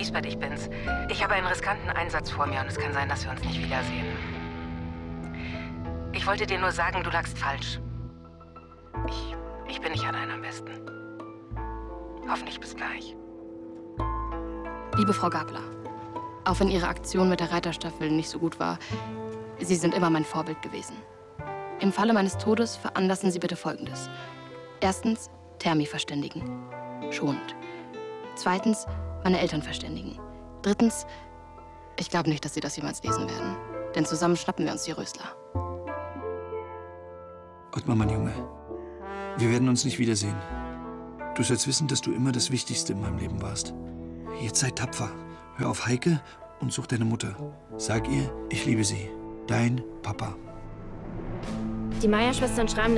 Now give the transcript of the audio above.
Lisbeth, ich bin's. Ich habe einen riskanten Einsatz vor mir und es kann sein, dass wir uns nicht wiedersehen. Ich wollte dir nur sagen, du lagst falsch. Ich bin nicht allein am besten. Hoffentlich bis gleich. Liebe Frau Gabler, auch wenn Ihre Aktion mit der Reiterstaffel nicht so gut war, Sie sind immer mein Vorbild gewesen. Im Falle meines Todes veranlassen Sie bitte Folgendes. Erstens, Thermi verständigen. Schonend. Zweitens, meine Eltern verständigen. Drittens, ich glaube nicht, dass Sie das jemals lesen werden. Denn zusammen schnappen wir uns die Rösler. Ottmar, mein Junge, wir werden uns nicht wiedersehen. Du sollst wissen, dass du immer das Wichtigste in meinem Leben warst. Jetzt sei tapfer. Hör auf Heike und such deine Mutter. Sag ihr, ich liebe sie. Dein Papa. Die Meyer-Schwestern schreiben